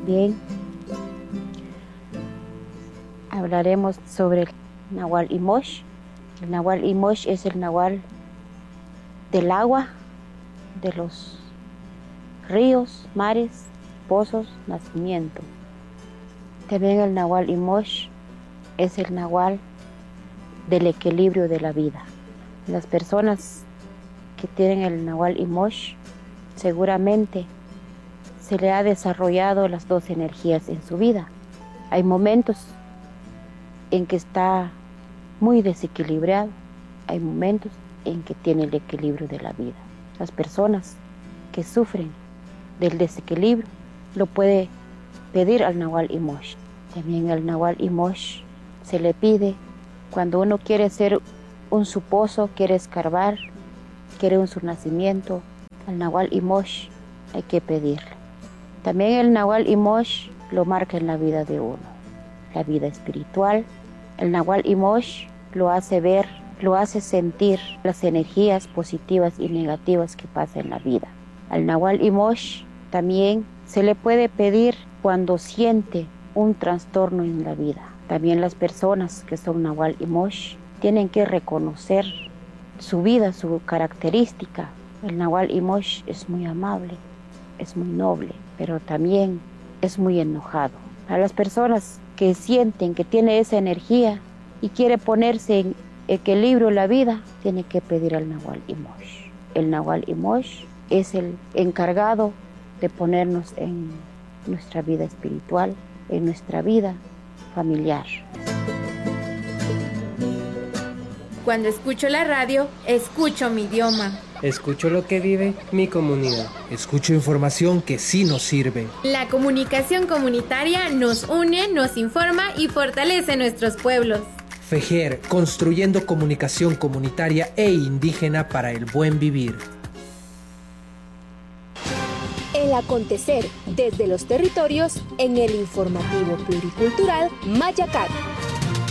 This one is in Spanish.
Bien, hablaremos sobre el Nahual Imosh. El Nahual Imosh es el Nahual del agua, de los ríos, mares, pozos, nacimiento. También el Nahual Imosh es el Nahual del equilibrio de la vida. Las personas que tienen el Nahual Imosh seguramente se le ha desarrollado las dos energías en su vida. Hay momentos en que está muy desequilibrado, hay momentos en que tiene el equilibrio de la vida. Las personas que sufren del desequilibrio lo puede pedir al Nahual Imosh. También al Nahual Imosh se le pide cuando uno quiere ser un su pozo, quiere escarbar, quiere un su nacimiento, al Nahual Imosh hay que pedirle. También el Nahual Imosh lo marca en la vida de uno, la vida espiritual. El Nahual Imosh lo hace ver, lo hace sentir las energías positivas y negativas que pasan en la vida. Al Nahual Imosh también se le puede pedir cuando siente un trastorno en la vida. También las personas que son Nahual Imosh tienen que reconocer su vida, su característica. El Nahual Imosh es muy amable, es muy noble, pero también es muy enojado. A las personas que sienten que tiene esa energía y quiere ponerse en equilibrio la vida, tiene que pedir al Nahual Imosh. El Nahual Imosh es el encargado de ponernos en nuestra vida espiritual, en nuestra vida familiar. Cuando escucho la radio, escucho mi idioma. Escucho lo que vive mi comunidad. Escucho información que sí nos sirve. La comunicación comunitaria nos une, nos informa y fortalece nuestros pueblos. FEJER, construyendo comunicación comunitaria e indígena para el buen vivir. El acontecer desde los territorios en el informativo pluricultural Mayacac.